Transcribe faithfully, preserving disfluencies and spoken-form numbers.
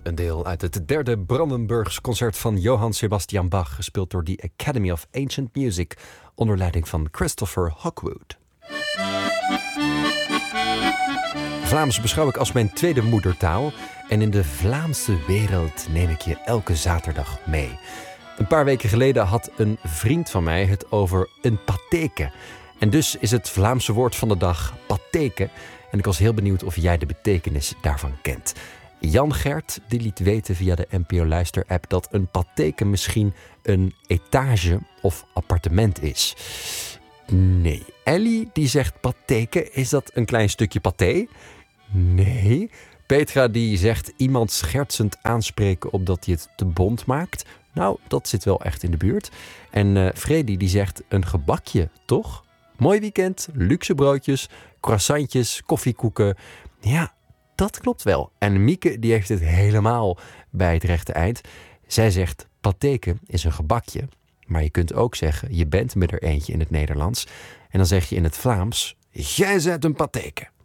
Een deel uit het derde Brandenburgs concert van Johann Sebastian Bach, gespeeld door de Academy of Ancient Music, onder leiding van Christopher Hogwood. Vlaams beschouw ik als mijn tweede moedertaal en in de Vlaamse wereld neem ik je elke zaterdag mee. Een paar weken geleden had een vriend van mij het over een patheke. En dus is het Vlaamse woord van de dag patheke. En ik was heel benieuwd of jij de betekenis daarvan kent. Jan Gert die liet weten via de N P O Luister-app dat een patheke misschien een etage of appartement is. Nee. Ellie die zegt patheke, is dat een klein stukje paté? Nee. Petra die zegt iemand schertsend aanspreken opdat hij het te bont maakt. Nou, dat zit wel echt in de buurt. En uh, Freddy die zegt een gebakje, toch? Mooi weekend, luxe broodjes, croissantjes, koffiekoeken. Ja, dat klopt wel. En Mieke die heeft het helemaal bij het rechte eind. Zij zegt patheke is een gebakje. Maar je kunt ook zeggen, je bent me er eentje in het Nederlands. En dan zeg je in het Vlaams, jij zet een patheke.